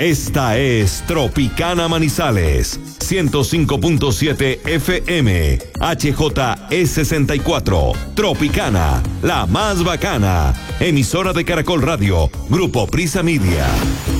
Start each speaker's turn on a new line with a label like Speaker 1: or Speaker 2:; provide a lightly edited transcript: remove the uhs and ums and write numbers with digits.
Speaker 1: Esta es Tropicana Manizales, 105.7 FM, HJE64, Tropicana, la más bacana, emisora de Caracol Radio, Grupo Prisa Media.